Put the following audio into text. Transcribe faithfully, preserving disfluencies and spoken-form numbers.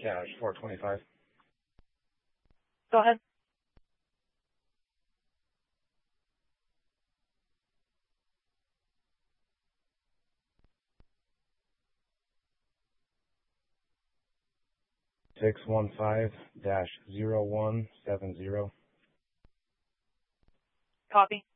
cash, four twenty-five. Go ahead. six one five dash zero one seven zero. Copy.